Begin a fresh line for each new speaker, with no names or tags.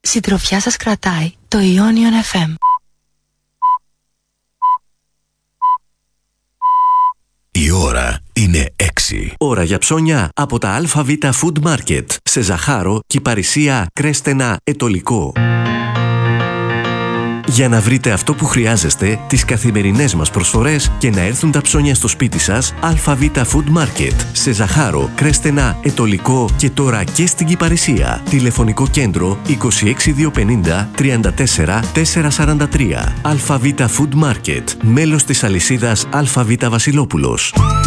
Συντροφιά σας κρατάει το Ionion FM.
Η ώρα είναι 6.
Ώρα για ψώνια από τα ΑΒ Food Market. Σε Ζαχάρο, Κυπαρισία, Κρέστενα, Ετωλικό. Για να βρείτε αυτό που χρειάζεστε, τις καθημερινές μας προσφορές και να έρθουν τα ψώνια στο σπίτι σας, ΑΒ Food Market. Σε Ζαχάρο, Κρέστενα, Ετωλικό και τώρα και στην Κυπαρισία. Τηλεφωνικό κέντρο 26250 34 443. ΑΒ Food Market. Μέλος της αλυσίδας ΑΒ Βασιλόπουλος.